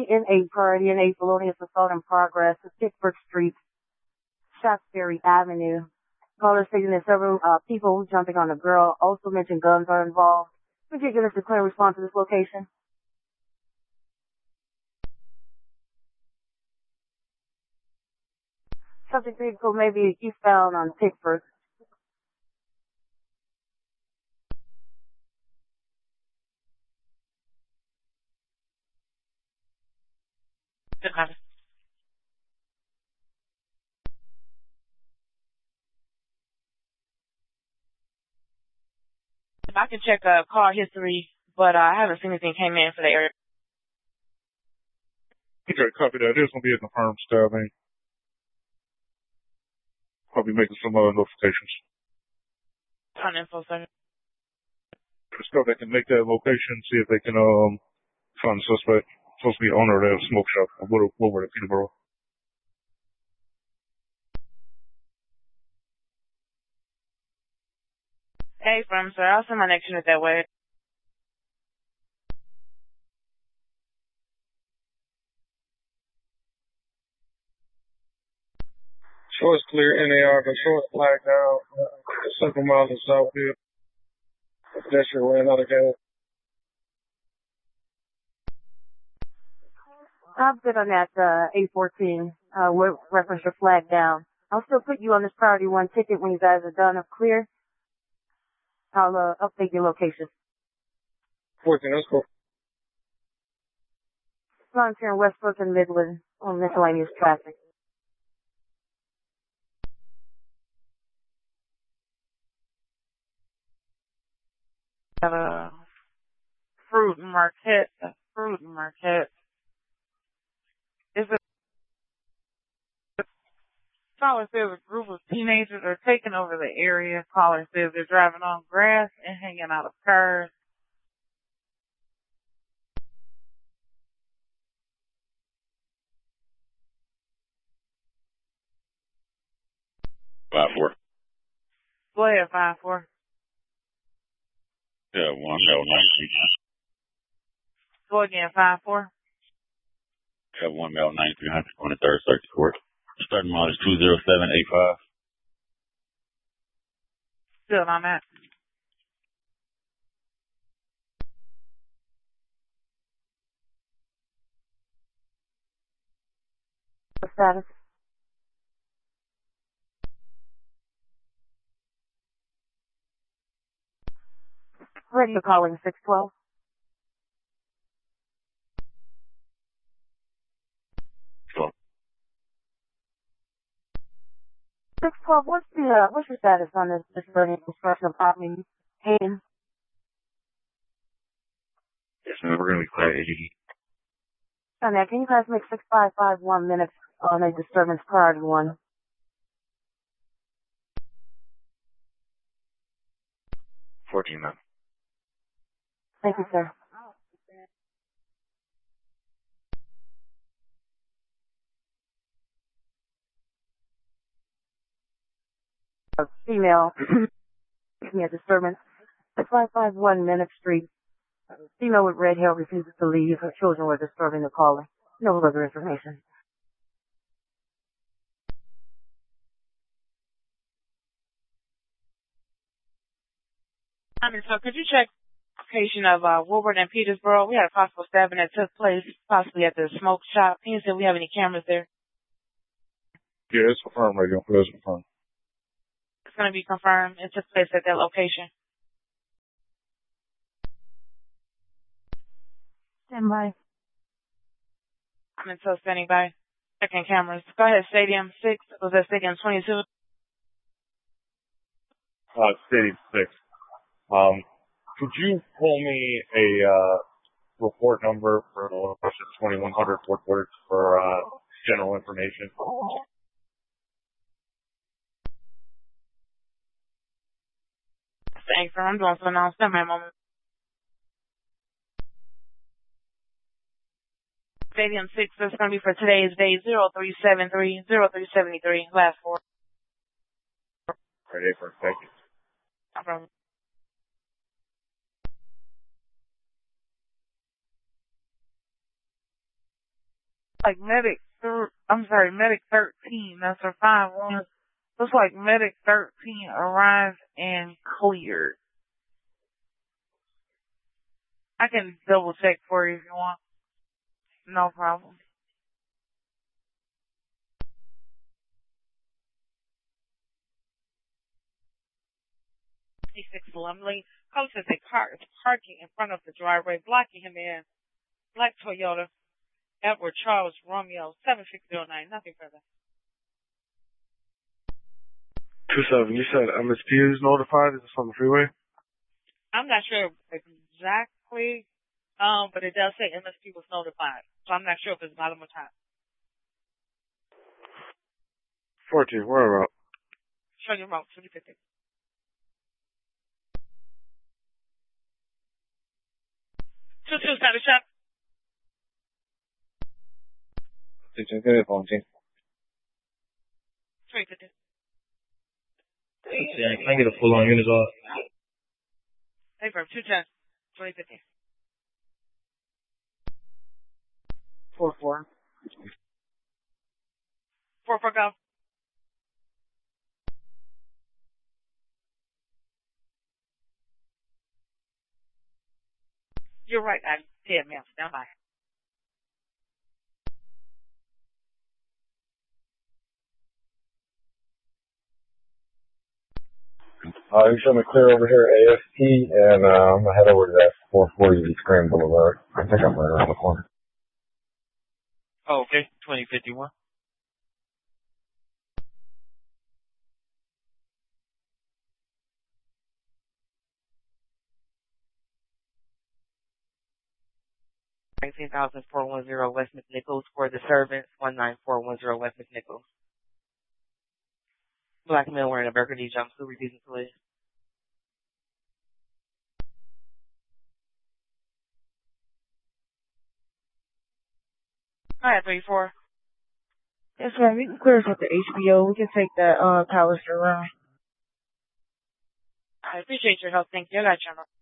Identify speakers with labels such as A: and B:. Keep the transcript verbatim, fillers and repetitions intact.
A: in a party in a felonious assault in progress at Pittsburgh Street, Shaftesbury Avenue. Caller stating that several uh, people jumping on a girl. Also mentioned guns are involved. Could you give us a clear response to this location? Subject vehicle may be eastbound on Pittsburgh.
B: Okay. I can check uh, car history, but uh, I haven't seen anything came in for the area.
C: Okay, copy that. There's going to be a confirmed stabbing. I'll be making some uh, notifications.
B: On info center.
C: Just go back and make that location, see if they can um find the suspect. Supposed to be the owner of that smoke shop. What what were the Peterborough?
B: Hey, firm, sir. I'll send my next unit that way.
D: Show is clear, N A R, but show is flagged out. Uh, several miles in Southfield. The pedestrian ran out of gas.
A: I'm good on that, uh, eight fourteen, uh, with reference your flag down. I'll still put you on this priority one ticket when you guys are done. If clear, I'll, uh, update your location.
D: fourteen, that's cool.
A: Lawrence here in Westbrook and Midland on miscellaneous traffic.
B: Have a fruit market. A fruit market. It's a caller says a group of teenagers are taking over the area. Caller says they're driving on grass and hanging out of cars.
E: Five four.
B: Go ahead, five four.
E: Yeah, one L nineteen.
B: Go again, five four.
E: Yeah, one L nineteen hundred twenty third Circuit Court. Starting mile is two zero seven eight five.
B: Still on that.
A: The status. Radio calling six twelve.
E: Sure.
A: six twelve, what's the, uh, what's your status on this, this burning construction of Omni Hayden?
E: Yes, man, we're going to be clear A D D.
A: On that, can you guys make six five five one minutes on a disturbance priority one?
E: fourteen, man.
A: Thank you, sir. A female, excuse me, a disturbance. six five five one Minute Street. Female with red hair refuses to leave. Her children were disturbing the caller. No further information.
B: So could you check location of uh, Woodward and Petersboro? We had a possible stabbing that took place possibly at the smoke shop. Can you see if we have any cameras there?
C: Yeah, it's confirmed, radio. It's confirmed.
B: It's going to be confirmed. It took place at that location.
A: Stand by.
B: I'm until standing by. Checking cameras. Go ahead, Stadium six. Was that Stadium twenty-two?
F: Uh, Stadium six. Um, could you pull me a, uh, report number for the location twenty-one hundred Fort Worth for, uh, general information?
B: Thanks, sir. I'm doing something else. Stand by a moment. Stadium six, that's going to be for today's day, zero three seven three, zero three seven three, last four.
F: Right, April. Thank you.
B: No problem. Like medic, thir- I'm sorry, medic thirteen. That's a five one. Looks like medic thirteen arrived and cleared. I can double check for you if you want. No problem. six Lumley. Call says a car is parking in front of the driveway, blocking him in. Black Toyota, Edward Charles Romeo, seven six zero nine. Nothing further.
D: Two seven. You said M S P is notified. Is this on the freeway?
B: I'm not sure exactly, um, but it does say M S P was notified. So I'm not sure if it's bottom or top.
D: fourteen. Where about?
B: Show you remote. twenty fifty. Two two status shop.
F: Attention, good phone team.
B: twenty fifty.
G: Yeah, can I get a full on unit off?
B: Hey, from two ten. twenty fifty.
A: Four four.
B: Four four go. You're right. I did, ma'am. Stand by.
H: Uh, you show me clear over here at A S T, and uh, I'm gonna head over to that four forty Scranton Boulevard. I think I'm right around the corner.
G: Oh, okay. twenty fifty-one.
B: nineteen thousand four one zero West McNichols for the servants, one nine four one zero West McNichols. Black male wearing a burgundy jumpsuit, refusing to leave. Alright, three four.
A: Yes, ma'am. You can clear us with the H B O. We can take that uh Pallister around.
B: I appreciate your help. Thank you. I got your number.